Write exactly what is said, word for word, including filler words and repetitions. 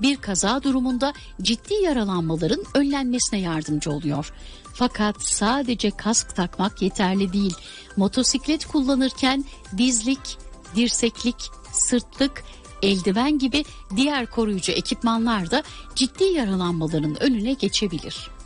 bir kaza durumunda ciddi yaralanmaların önlenmesine yardımcı oluyor. Fakat sadece kask takmak yeterli değil. Motosiklet kullanırken dizlik, dirseklik, sırtlık, eldiven gibi diğer koruyucu ekipmanlar da ciddi yaralanmaların önüne geçebilir.